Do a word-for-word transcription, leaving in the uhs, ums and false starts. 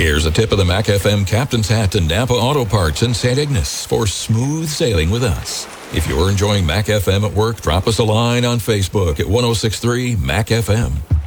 Here's a tip of the Mac F M Captain's Hat to Napa Auto Parts in Saint Ignace for smooth sailing with us. If you're enjoying Mac F M at work, drop us a line on Facebook at one oh six three Mac F M.